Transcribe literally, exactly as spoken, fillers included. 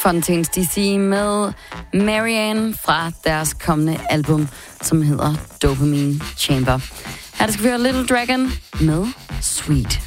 Fontaines D C med Marianne fra deres kommende album, som hedder Dopamine Chamber. Her skal vi høre Little Dragon med Sweet.